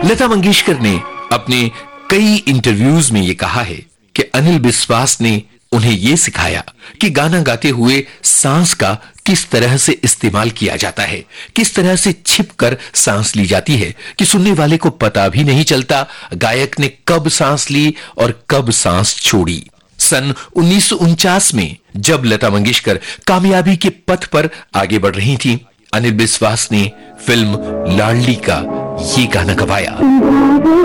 लता मंगेशकर ने अपने कई इंटरव्यूज में यह कहा है कि अनिल बिस्वास ने उन्हें यह सिखाया कि गाना गाते हुए सांस का किस तरह से इस्तेमाल किया जाता है, किस तरह से छिपकर सांस ली जाती है कि सुनने वाले को पता भी नहीं चलता गायक ने कब सांस ली और कब सांस छोड़ी। सन 1949 में जब लता मंगेशकर कामयाबी के पथ पर आगे बढ़ रही थी, अनिल बिस्वास ने फिल्म लाडली का ये गाना गवाया।